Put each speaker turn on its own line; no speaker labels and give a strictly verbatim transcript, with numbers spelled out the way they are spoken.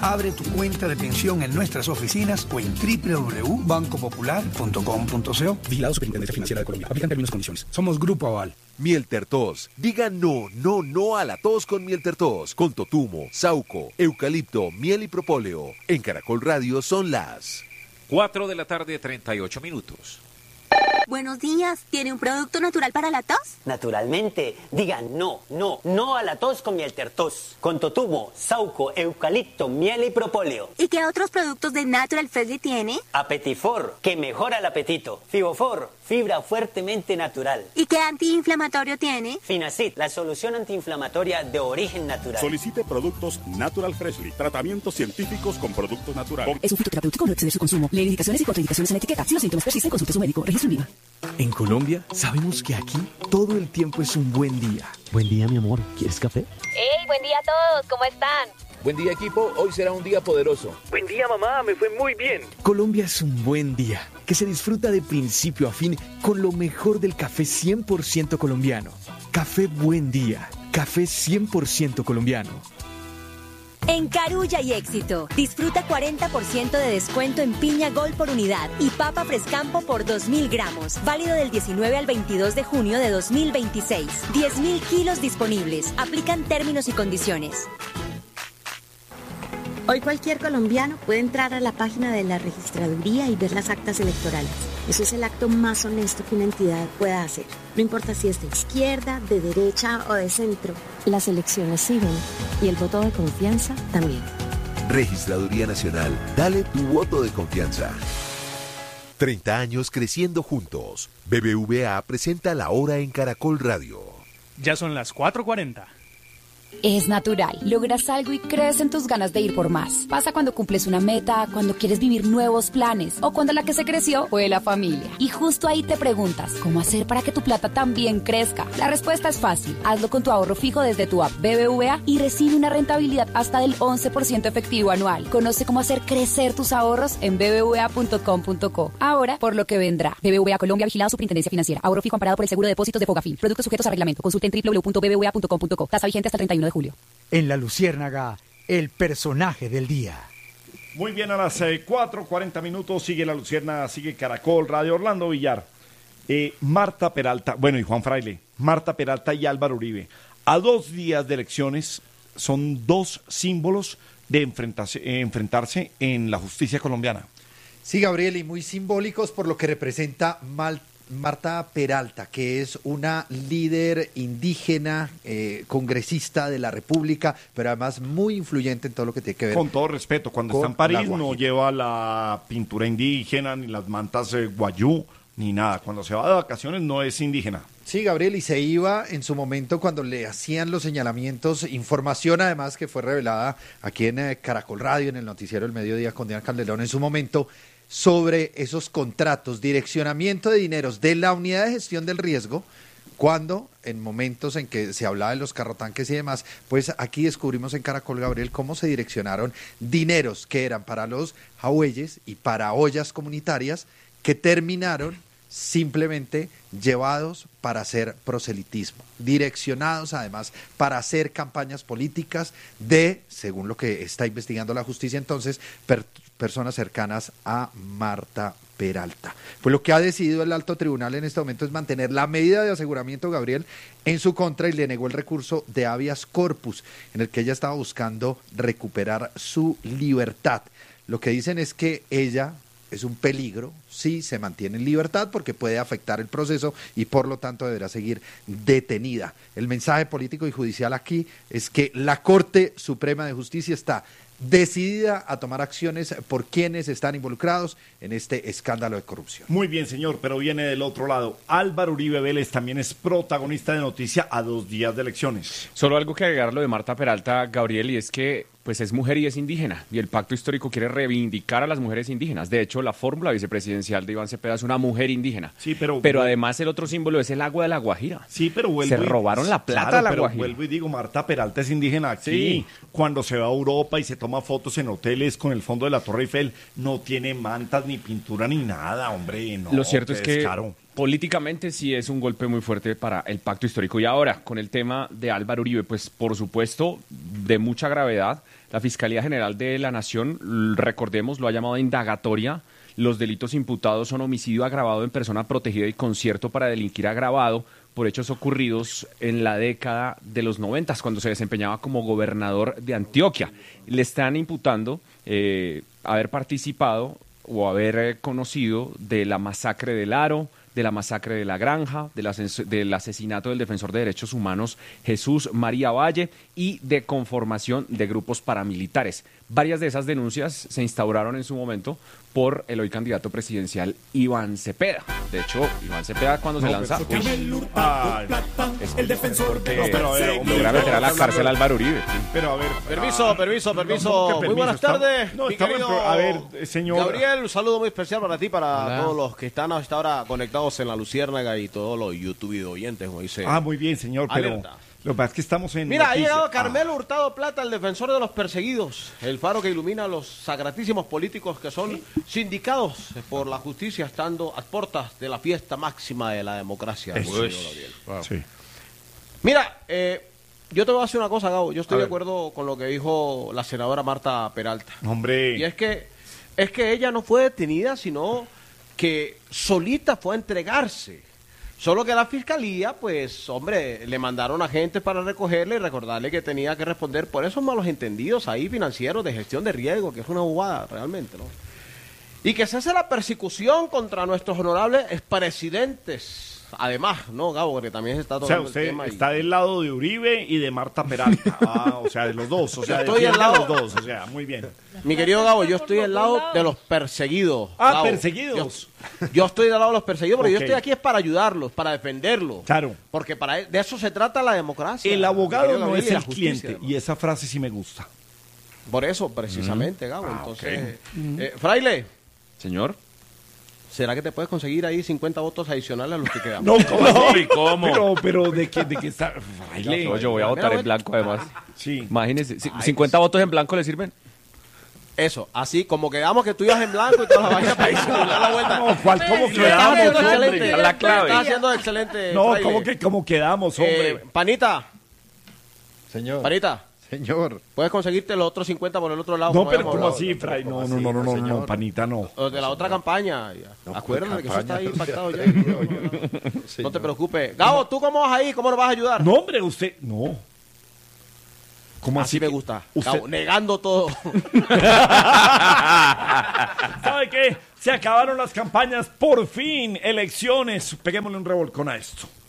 Abre tu cuenta de pensión en nuestras oficinas o en doble u doble u doble u punto banco popular punto com punto co. Vigilado Superintendencia Financiera de Colombia. Aplican términos y condiciones. Somos Grupo Aval.
Miel Tertos. Diga no, no, no a la tos con Miel Tertos. Con totumo, sauco, eucalipto, miel y propóleo. En Caracol Radio son las
cuatro de la tarde, treinta y ocho minutos.
Buenos días. ¿Tiene un producto natural para la tos?
Naturalmente. Digan no, no, no a la tos con Miel Tertos. Con totumo, sauco, eucalipto, miel y propóleo.
¿Y qué otros productos de Natural Freshly tiene?
Apetifor, que mejora el apetito. Fibofor, fibra fuertemente natural.
¿Y qué antiinflamatorio tiene?
Finacid, la solución antiinflamatoria de origen natural.
Solicite productos Natural Freshly. Tratamientos científicos con productos naturales.
Es un fitoterapéutico, no excede su consumo. Lee indicaciones y contraindicaciones en la etiqueta. Si los síntomas persisten, consulte a su médico. Registro en viva.
En Colombia, sabemos que aquí todo el tiempo es un buen día.
Buen día, mi amor. ¿Quieres café?
¡Hey, buen día a todos! ¿Cómo están?
Buen día, equipo. Hoy será un día poderoso.
Buen día, mamá. Me fue muy bien.
Colombia es un buen día que se disfruta de principio a fin con lo mejor del café cien por ciento colombiano. Café Buen Día. Café cien por ciento colombiano.
En Carulla y Éxito, disfruta cuarenta por ciento de descuento en piña Gol por unidad y papa Frescampo por dos mil gramos. Válido del diecinueve al veintidós de junio de dos mil veintiséis. diez mil kilos disponibles. Aplican términos y condiciones.
Hoy cualquier colombiano puede entrar a la página de la registraduría y ver las actas electorales. Eso es el acto más honesto que una entidad pueda hacer. No importa si es de izquierda, de derecha o de centro. Las elecciones siguen y el voto de confianza también.
Registraduría Nacional. Dale tu voto de confianza. treinta años creciendo juntos. B B V A presenta La Hora en Caracol Radio.
Ya son las cuatro cuarenta.
Es natural. Logras algo y crees en tus ganas de ir por más. Pasa cuando cumples una meta, cuando quieres vivir nuevos planes o cuando la que se creció fue la familia. Y justo ahí te preguntas, ¿cómo hacer para que tu plata también crezca? La respuesta es fácil. Hazlo con tu ahorro fijo desde tu app B B V A y recibe una rentabilidad hasta del once por ciento efectivo anual. Conoce cómo hacer crecer tus ahorros en b b v a punto com punto co. Ahora, por lo que vendrá. B B V A Colombia, vigilado Superintendencia Financiera. Ahorro fijo amparado por el seguro de depósitos de Fogafín. Productos sujetos a reglamento. Consulte en doble u doble u doble u punto b b v a punto com punto co. Tasa vigente hasta el treinta y uno de julio.
En La Luciérnaga, el personaje del día.
Muy bien, a las eh, cuatro cuarenta minutos sigue La Luciérnaga, sigue Caracol Radio. Orlando Villar, eh, Marta Peralta, bueno, y Juan Fraile, Marta Peralta y Álvaro Uribe. A dos días de elecciones son dos símbolos de enfrentarse, eh, enfrentarse en la justicia colombiana.
Sí, Gabriel, y muy simbólicos por lo que representa Malta. Marta Peralta, que es una líder indígena, eh, congresista de la República, pero además muy influyente en todo lo que tiene que ver.
Con todo respeto, cuando está en París no lleva la pintura indígena, ni las mantas eh, guayú, ni nada. Cuando se va de vacaciones no es indígena.
Sí, Gabriel, y se iba en su momento cuando le hacían los señalamientos, información además que fue revelada aquí en eh, Caracol Radio, en el noticiero del mediodía con Diana Calderón en su momento, sobre esos contratos, direccionamiento de dineros de la unidad de gestión del riesgo, cuando en momentos en que se hablaba de los carrotanques y demás, pues aquí descubrimos en Caracol, Gabriel, cómo se direccionaron dineros que eran para los jagüeyes y para ollas comunitarias que terminaron simplemente llevados para hacer proselitismo, direccionados además para hacer campañas políticas de, según lo que está investigando la justicia entonces, per- personas cercanas a Marta Peralta. Pues lo que ha decidido el alto tribunal en este momento es mantener la medida de aseguramiento, Gabriel, en su contra y le negó el recurso de habeas corpus, en el que ella estaba buscando recuperar su libertad. Lo que dicen es que ella es un peligro si se mantiene en libertad porque puede afectar el proceso y por lo tanto deberá seguir detenida. El mensaje político y judicial aquí es que la Corte Suprema de Justicia está decidida a tomar acciones por quienes están involucrados en este escándalo de corrupción.
Muy bien, señor, pero viene del otro lado. Álvaro Uribe Vélez también es protagonista de noticia a dos días de elecciones.
Solo algo que agregar lo de Marta Peralta, Gabriel, y es que pues es mujer y es indígena, y el pacto histórico quiere reivindicar a las mujeres indígenas. De hecho, la fórmula vicepresidencial de Iván Cepeda es una mujer indígena.
Sí, pero...
Pero además el otro símbolo es el agua de la Guajira.
Sí, pero vuelvo...
Se robaron la plata
claro,
de la
pero
Guajira.
vuelvo y digo, Marta Peralta es indígena aquí.
Sí.
Cuando se va a Europa y se toma fotos en hoteles con el fondo de la Torre Eiffel, no tiene mantas, ni pintura, ni nada, hombre. No,
Lo cierto es que...
Descaro.
Políticamente sí es un golpe muy fuerte para el pacto histórico. Y ahora, con el tema de Álvaro Uribe, pues por supuesto, de mucha gravedad, La Fiscalía General de la Nación, recordemos, lo ha llamado indagatoria. Los delitos imputados son homicidio agravado en persona protegida y concierto para delinquir agravado por hechos ocurridos en la década de los noventas, cuando se desempeñaba como gobernador de Antioquia. Le están imputando eh, haber participado o haber eh, conocido de la masacre del Aro, de la masacre de La Granja, del, ases- del asesinato del defensor de derechos humanos Jesús María Valle y de conformación de grupos paramilitares. Varias de esas denuncias se instauraron en su momento por el hoy candidato presidencial Iván Cepeda. De hecho, Iván Cepeda cuando no, se lanza... Uy, ah, es el defensor de... No, pero a ver, hombre, logra meter a la cárcel a Álvaro Uribe. Sí.
Pero a ver...
Permiso, permiso, permiso. No, permiso. Muy buenas tardes. No, estamos en pro... A ver, señor... Gabriel, un saludo muy especial para ti, para Hola. todos los que están hasta ahora conectados en la Luciérnaga y todos los YouTube oyentes, como dice.
Ah, muy bien, señor, pero... Alerta. Lo que pasa es que estamos en...
Mira, noticias. Ha llegado Carmelo ah. Hurtado Plata, el defensor de los perseguidos, el faro que ilumina a los sagratísimos políticos que son sindicados por la justicia, estando a puertas de la fiesta máxima de la democracia. Wow. Sí. Mira, eh, yo te voy a decir una cosa, Gabo. Yo estoy de acuerdo con lo que dijo la senadora Marta Peralta.
Hombre.
Y es que, es que ella no fue detenida, sino que solita fue a entregarse. Solo que la fiscalía, pues, hombre, le mandaron agentes para recogerle y recordarle que tenía que responder por esos malos entendidos ahí financieros de gestión de riesgo, que es una bobada realmente, ¿no? Y que se hace la persecución contra nuestros honorables expresidentes. Además, ¿no, Gabo? Porque también se está tocando
o sea, usted
el tema.
Está
y...
del lado de Uribe y de Marta Peralta. Ah, o sea, de los dos. O sea,
estoy al lado
de los dos. O sea, muy bien.
Mi querido Gabo, yo estoy al lado de los perseguidos.
Ah,
Gabo.
perseguidos.
Yo, yo estoy del lado de los perseguidos, porque okay. yo estoy aquí es para ayudarlos, para defenderlos.
Claro.
Porque para de eso se trata la democracia.
El abogado no es el cliente. Y esa frase sí me gusta.
Por eso, precisamente, mm. Gabo.
Ah,
Entonces,
okay.
eh, Fraile.
Señor.
¿Será que te puedes conseguir ahí cincuenta votos adicionales a los que quedan?
No, ¿cómo? No, ¿cómo? Pero, pero ¿de qué, de qué está?
No, yo voy a votar en blanco, además.
Sí.
Imagínese, ¿cincuenta votos en blanco le sirven?
Eso, así como quedamos que tú ibas en blanco y todas las vainas para ir a la vuelta.
No, ¿cuál, ¿cómo quedamos,
hombre?
La clave.
Estás haciendo excelente.
No, ¿cómo que cómo quedamos, hombre?
Eh, Panita.
Señor.
Panita.
Señor.
Puedes conseguirte los otros cincuenta por el otro lado.
No, pero ¿cómo así, Fray? No, no, no, no, no, no, Panita, no.
Los de la otra campaña. No, acuérdate que eso está ahí impactado ya. No te preocupes. Gabo, ¿tú cómo vas ahí? ¿Cómo nos vas a ayudar?
No, hombre, usted, no.
¿Cómo así? Así me gusta. Usted... Gabo, negando todo.
¿Sabe qué? Se acabaron las campañas, por fin, elecciones. Peguémosle un revolcón a esto.